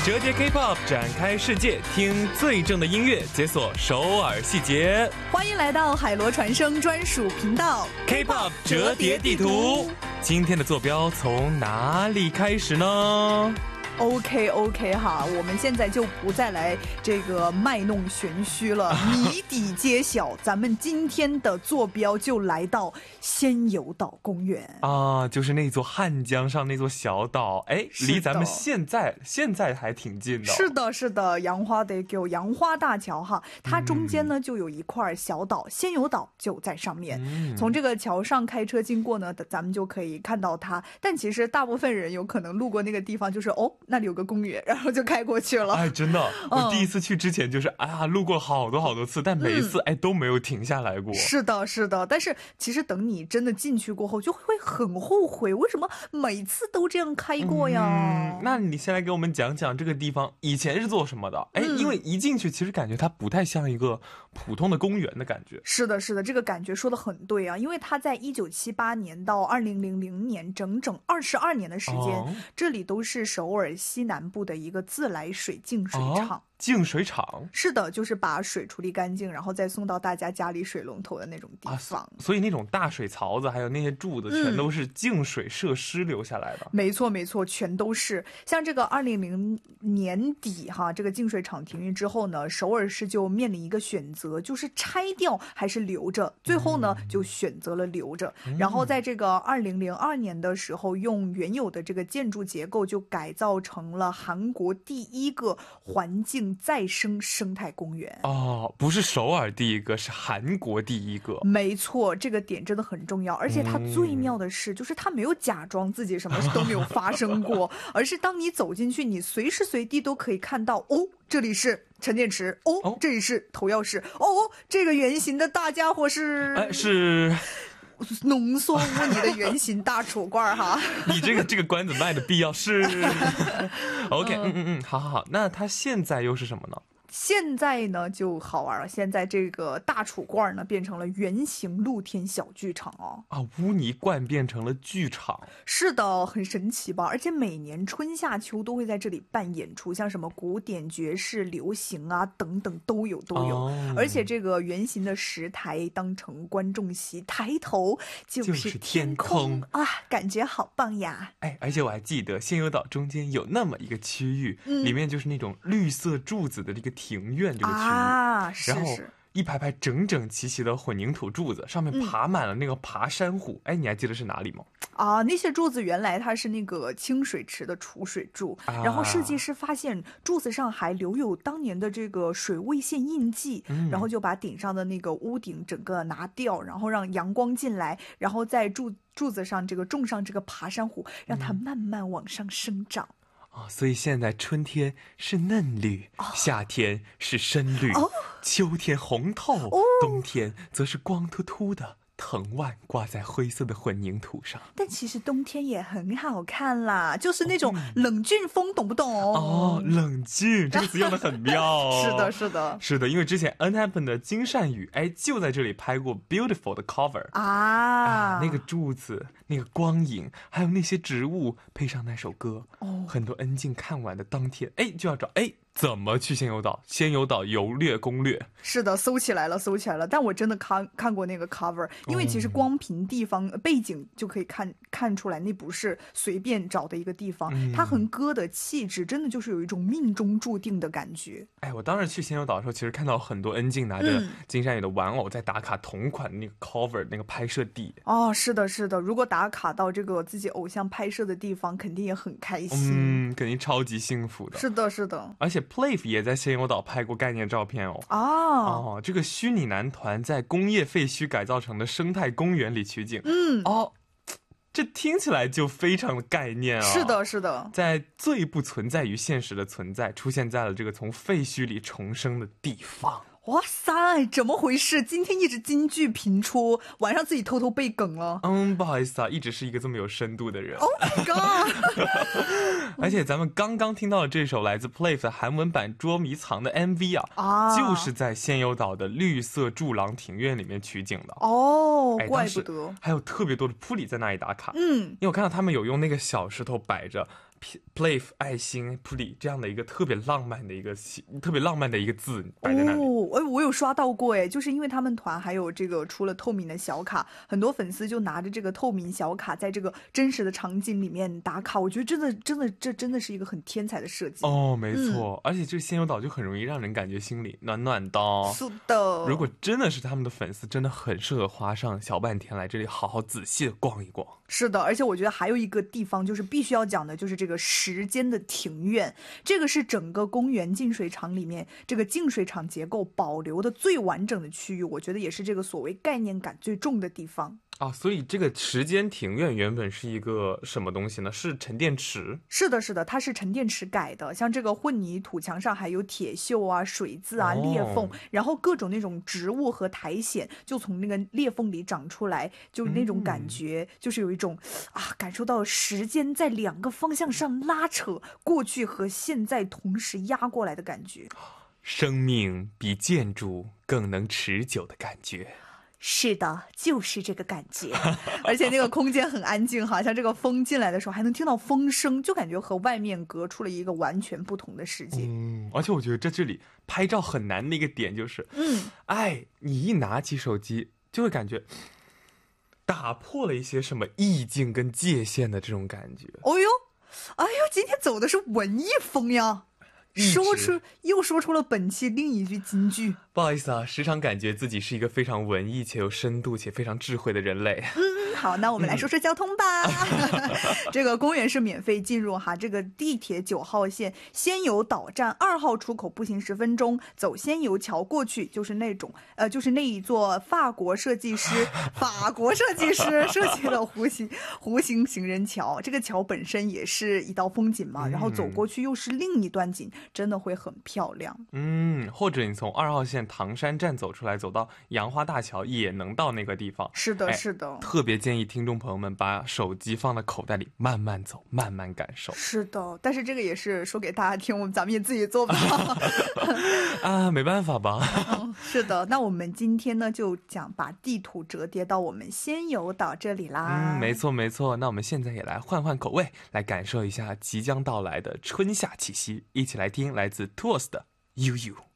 折叠 K-pop 展开世界，听最正的音乐，解锁首尔细节。 欢迎来到海螺传声专属频道 K-pop 折叠地图。今天的坐标从哪里开始呢 ？OK 哈，我们现在就不再来这个卖弄玄虚了，谜底揭晓。咱们今天的坐标就来到仙游岛公园啊，就是那座汉江上那座小岛，哎，离咱们现在还挺近的。 是的，杨花大桥哈，它中间呢就有一块小岛，仙游岛就在上面。从这个桥上开车经过呢，咱们就可以看到它。但其实大部分人有可能路过那个地方，就是那里有个公园，然后就开过去了。 哎，真的，我第一次去之前就是路过好多次，但每一次都没有停下来过。 是的，但是其实等你真的进去过后，就会很后悔，为什么每次都这样开过呀？ 那你先来给我们讲讲这个地方以前是做什么的？因为一进去其实感觉它不太像一个普通的公园的感觉。 是的，这个感觉说得很对啊，因为它在1978年到2000年整整22年的时间，这里都是首尔西南部的一个自来水净水厂。 净水厂？ 是的，就是把水处理干净，然后再送到大家家里水龙头的那种地方。 所以那种大水槽子还有那些柱子全都是净水设施留下来的。 没错，全都是。像这个2000年底哈，这个净水厂停运之后呢，首尔市就面临一个选择，就是拆掉还是留着。最后呢就选择了留着。然后在这个2002年的时候，用原有的这个建筑结构就改造成了韩国第一个环境再生生态公园。 不是首尔第一个，是韩国第一个。 没错，这个点真的很重要。而且它最妙的是，就是它没有假装自己什么都没有发生过，而是当你走进去，你随时随地都可以看到，这里是沉淀池，这里是投药室，这个圆形的大家伙是浓缩污泥的圆形大储罐哈。 你这个关子卖的必要是OK， 好，那它现在又是什么呢？ 现在呢就好玩了，现在这个大储罐呢变成了圆形露天小剧场污泥罐变成了剧场。 是的，很神奇吧？而且每年春夏秋都会在这里办演出，像什么古典、爵士、流行等等都有。而且这个圆形的石台当成观众席，抬头就是天空感觉好棒呀！ 而且我还记得仙游岛中间有那么一个区域，里面就是那种绿色柱子的这个庭院这个区域，然后一排排整整齐齐的混凝土柱子，上面爬满了那个爬山虎。你还记得是哪里吗？ 那些柱子原来它是那个清水池的储水柱，然后设计师发现柱子上还留有当年的这个水位线印记，然后就把顶上的那个屋顶整个拿掉，然后让阳光进来，然后在柱子上这个种上这个爬山虎，让它慢慢往上生长。 所以现在春天是嫩绿，夏天是深绿，秋天红透，冬天则是光秃秃的藤蔓挂在灰色的混凝土上。 但其实冬天也很好看啦，就是那种冷峻风，懂不懂？ 冷峻这个词用得很妙是的， 因为之前 Unhappen 的金善宇就在这里拍过 Beautiful 的 cover 那个柱子，那个光影，还有那些植物，配上那首歌，很多恩静看完的当天就要找怎么去仙游岛？仙游岛游略攻略。 是的，搜起来了。但我真的看过那个 cover， 因为其实光凭地方背景就可以看出来，那不是随便找的一个地方。它和歌的气质真的就是有一种命中注定的感觉。 我当时去仙游岛的时候，其实看到很多恩静拿着金善宇的玩偶在打卡同款的那个 cover 那个拍摄地。 是的，如果打卡到这个自己偶像拍摄的地方，肯定也很开心。 肯定超级幸福的。 是的， 而且 Playf 也在仙游岛拍过概念照片这个虚拟男团在工业废墟改造成的生态公园里取景。这听起来就非常的概念是的， 在最不存在于现实的存在，出现在了这个从废墟里重生的地方。 哇塞，怎么回事？今天一直金句频出，晚上自己偷偷背梗了。 不好意思一直是一个这么有深度的人。 Oh my god！ 而且咱们刚刚听到的这首来自 Playf 的韩文版捉迷藏的 MV 就是在仙游岛的绿色柱廊庭院里面取景的。 怪不得。 还有特别多的扑里在那里打卡。因为我看到他们有用那个小石头摆着 Play 爱心 Play 这样的一个特别浪漫的一个字摆在那里。 我有刷到过哎，就是因为他们团还有这个出了透明的小卡，很多粉丝就拿着这个透明小卡在这个真实的场景里面打卡，我觉得这真的是一个很天才的设计哦，没错，而且这个仙游岛就很容易让人感觉心里暖暖的。 是的， 如果真的是他们的粉丝，真的很适合花上小半天来这里好好仔细的逛一逛。 是的，而且我觉得还有一个地方就是必须要讲的，就是这个时间的庭院，这个是整个公园净水场里面这个净水场结构保留的最完整的区域，我觉得也是这个所谓概念感最重的地方。 啊，所以这个时间庭院原本是一个什么东西呢？是沉淀池？ 是的，是的，它是沉淀池改的，像这个混凝土墙上还有铁锈啊、水渍啊、裂缝，然后各种那种植物和苔藓就从那个裂缝里长出来，就那种感觉，就是有一种感受到时间在两个方向上拉扯，过去和现在同时压过来的感觉。 生命比建筑更能持久的感觉。 是的，就是这个感觉，而且那个空间很安静哈，像这个风进来的时候还能听到风声，就感觉和外面隔出了一个完全不同的世界。 而且我觉得在这里拍照很难的一个点就是，你一拿起手机就会感觉打破了一些什么意境跟界限的这种感觉。 哎呦，今天走的是文艺风呀。又说出了本期另一句金句。 不好意思啊，时常感觉自己是一个非常文艺且有深度且非常智慧的人类。 好，那我们来说说交通吧。这个公园是免费进入哈，这个地铁9号线仙游岛站2号出口步行10分钟，走仙游桥过去就是就是那一座法国设计师设计的弧形行人桥。这个桥本身也是一道风景嘛，然后走过去又是另一段景，真的会很漂亮。 或者你从2号线唐山站走出来，走到杨花大桥也能到那个地方。 是的，是的， 特别建议听众朋友们把手机放在口袋里，慢慢走，慢慢感受。 是的，但是这个也是说给大家听，咱们也自己做不到。没办法吧。 是的，那我们今天呢就把地图折叠到我们仙游岛这里啦。 没错没错，那我们现在也来换换口味，来感受一下即将到来的春夏气息，一起来听来自 Tours 的 You You。